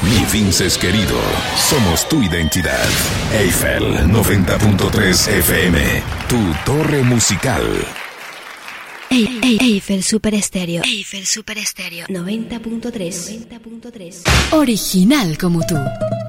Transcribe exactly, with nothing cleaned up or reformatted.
Mi Vinces querido, somos tu identidad. Eiffel noventa punto tres F M, tu torre musical. Ey, ey, Eiffel Super Estéreo. Eiffel Super Estéreo noventa punto tres. Original como tú.